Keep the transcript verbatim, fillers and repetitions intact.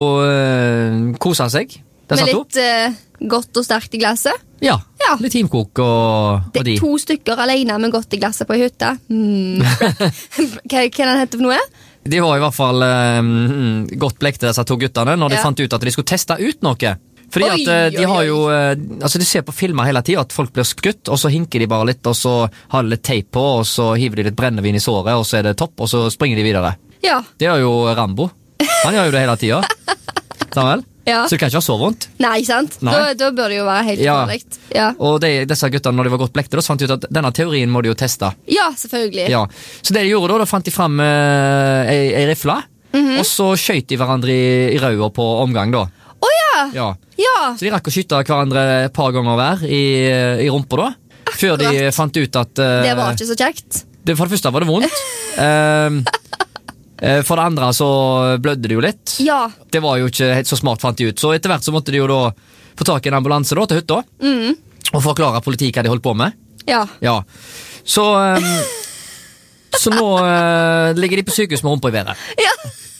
og uh, kosa seg. Med litt uh, godt og sterkt i glasset. Ja, ja. Litt teamkok og, og de. To stykker alene med godt i glasset på hytta. Mm. hva, hva den heter for noe? De var i hvert fall um, godt blekte, disse to guttene, når de ja. fant ut at de skulle teste ut noe. Fordi oi, at de har jo, altså de ser på filmer hele tiden at folk blir skutt, og så hinker de bare litt, og så har de litt teip på, og så hiver de litt brennevin i såret, og så er det topp, og så springer de videre. Ja. Det er jo Rambo. Han gjør jo det hele tiden. Samuel? Ja. Så det kan ikke være så vondt. Nei, sant? Nei. Da, da bør det jo være helt farligt. Ja. Ja. Og de, disse guttene, når de var godt blekte, da fant de ut at denne teorien må de jo teste. Ja, selvfølgelig. Ja. Så det de gjorde da, da fant de frem uh, ei, ei rifle, mm-hmm. og så skjøt de hverandre i, i røya på omgang da. Å oh, ja. Ja. Ja! Så de rakk å skyte hverandre et par ganger hver i, i rumpa da. Akkurat. Før de fant ut at uh, det var ikke så kjekt. Det, for det første var det vondt. uh, For det andre så blødde det jo litt. Ja. Det var jo ikke helt så smart, fant de ut. Så etter hvert så måtte de jo da få tak i en ambulanse da, til hytta, mm. og forklare politiet hva de holdt på med. Ja. Ja. Så, um, så nå uh, ligger de på sykehus med rumpa i været. Ja.